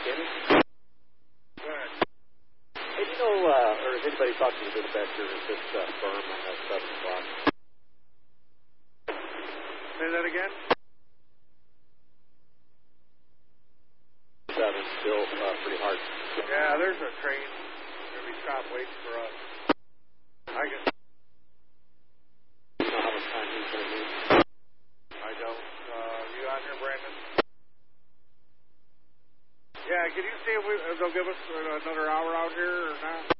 Kenny. Go ahead. Hey, do you know, or has anybody talked to the dispatcher at this firm on that 7 o'clock? Say that again? 7, still pretty hard. Yeah, there's a train going to be stopped waiting for us. I can. You know how much time he's going to need? I don't. You on here, Brandon? Yeah, can you see if they'll give us another hour out here or not?